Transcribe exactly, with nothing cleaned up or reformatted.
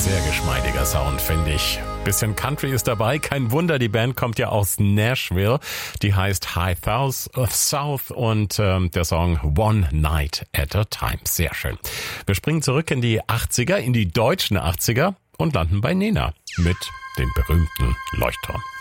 Sehr geschmeidiger Sound, finde ich. Bisschen Country ist dabei. Kein Wunder, die Band kommt ja aus Nashville. Die heißt High South und ähm, der Song One Night at a Time. Sehr schön. Wir springen zurück in die achtziger, in die deutschen achtziger und landen bei Nena mit dem berühmten Leuchtturm.